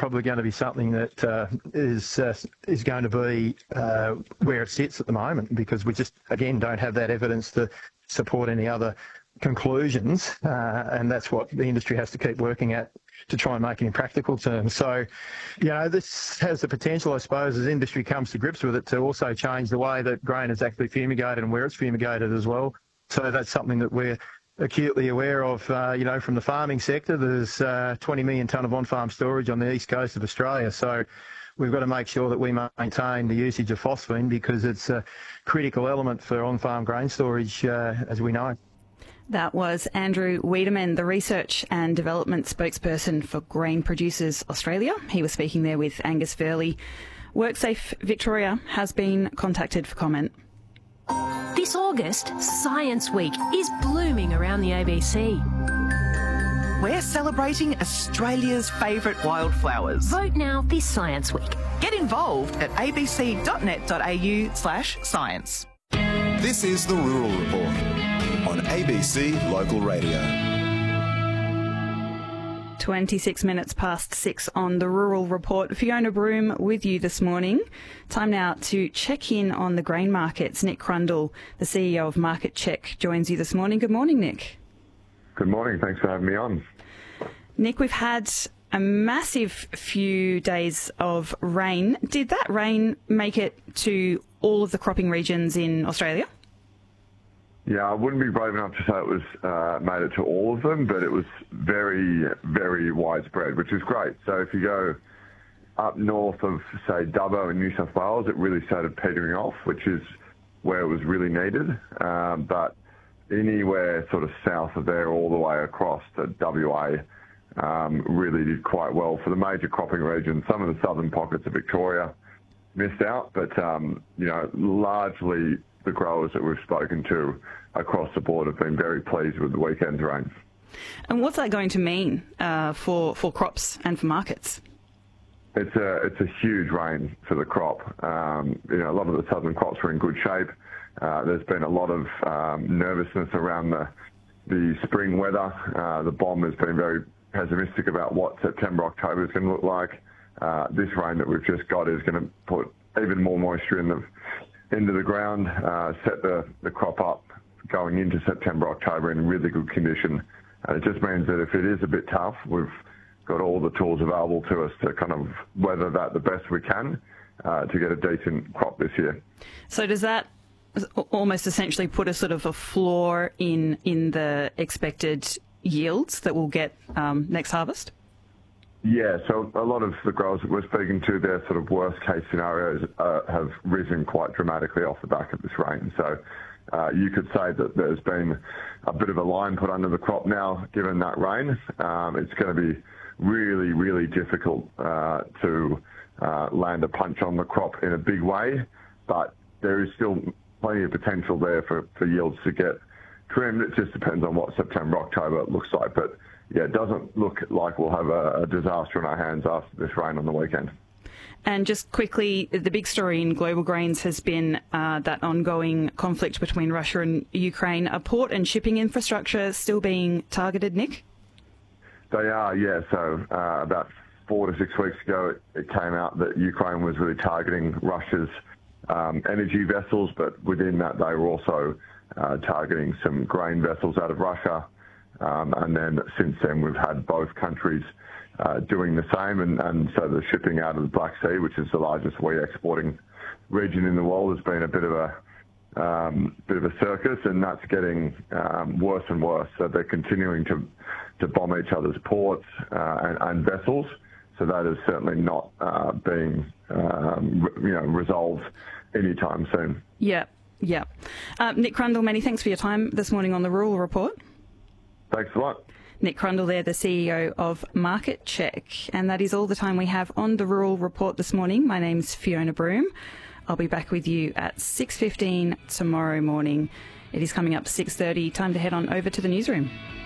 probably going to be something that is going to be where it sits at the moment, because we just, again, don't have that evidence to support any other conclusions, and that's what the industry has to keep working at to try and make it in practical terms. So, this has the potential, I suppose, as industry comes to grips with it, to also change the way that grain is actually fumigated and where it's fumigated as well. So that's something that we're acutely aware of, from the farming sector. There's 20 million tonne of on-farm storage on the east coast of Australia. So we've got to make sure that we maintain the usage of phosphine, because it's a critical element for on-farm grain storage, as we know. That was Andrew Wiedemann, the Research and Development Spokesperson for Grain Producers Australia. He was speaking there with Angus Fairley. WorkSafe Victoria has been contacted for comment. This August, Science Week is blooming around the ABC. We're celebrating Australia's favourite wildflowers. Vote now this Science Week. Get involved at abc.net.au/science. This is the Rural Report on ABC Local Radio. 26 minutes past 6 on the Rural Report. Fiona Broome with you this morning. Time now to check in on the grain markets. Nick Crundle, the CEO of Market Check, joins you this morning. Good morning, Nick. Good morning. Thanks for having me on. Nick, we've had a massive few days of rain. Did that rain make it to all of the cropping regions in Australia? Yeah, I wouldn't be brave enough to say it was made it to all of them, but it was very, very widespread, which is great. So if you go up north of, say, Dubbo in New South Wales, it really started petering off, which is where it was really needed. But anywhere sort of south of there all the way across to WA really did quite well for the major cropping regions. Some of the southern pockets of Victoria missed out, but, largely the growers that we've spoken to across the board have been very pleased with the weekend's rain. And what's that going to mean for crops and for markets? It's a huge rain for the crop. A lot of the southern crops are in good shape. There's been a lot of nervousness around the spring weather. The BOM has been very pessimistic about what September, October is going to look like. This rain that we've just got is going to put even more moisture into the ground, set the crop up going into September, October in really good condition. And it just means that if it is a bit tough, we've got all the tools available to us to kind of weather that the best we can to get a decent crop this year. So does that almost essentially put a sort of a floor in the expected yields that we'll get next harvest? Yeah, so a lot of the growers that we're speaking to, their sort of worst case scenarios have risen quite dramatically off the back of this rain. So you could say that there's been a bit of a line put under the crop now, given that rain. It's going to be really, really difficult to land a punch on the crop in a big way, but there is still plenty of potential there for yields to get trimmed. It just depends on what September, October looks like. But yeah, it doesn't look like we'll have a disaster on our hands after this rain on the weekend. And just quickly, the big story in global grains has been that ongoing conflict between Russia and Ukraine. Are port and shipping infrastructure still being targeted, Nick? They are, yeah. So about 4 to 6 weeks ago, it came out that Ukraine was really targeting Russia's energy vessels, but within that they were also targeting some grain vessels out of Russia. And then since then, we've had both countries doing the same. And so the shipping out of the Black Sea, which is the largest wheat exporting region in the world, has been a bit of a circus, and that's getting worse and worse. So they're continuing to bomb each other's ports and vessels. So that is certainly not being resolved anytime soon. Yeah. Nick Crundle, many thanks for your time this morning on the Rural Report. Thanks a lot. Nick Crundle there, the CEO of Market Check. And that is all the time we have on the Rural Report this morning. My name's Fiona Broome. I'll be back with you at 6:15 tomorrow morning. It is coming up 6:30. Time to head on over to the newsroom.